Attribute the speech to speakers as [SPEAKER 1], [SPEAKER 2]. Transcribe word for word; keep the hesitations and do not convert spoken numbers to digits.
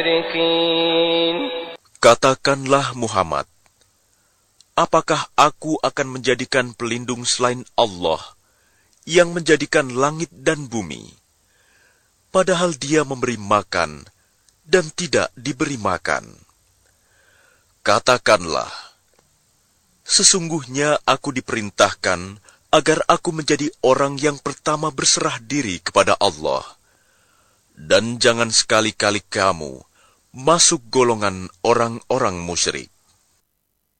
[SPEAKER 1] Katakanlah Muhammad, apakah aku akan menjadikan pelindung selain Allah yang menjadikan langit dan bumi, padahal Dia memberi makan dan tidak diberi makan? Katakanlah, sesungguhnya aku diperintahkan agar aku menjadi orang yang pertama berserah diri kepada Allah, dan jangan sekali-kali kamu masuk golongan orang-orang musyrik.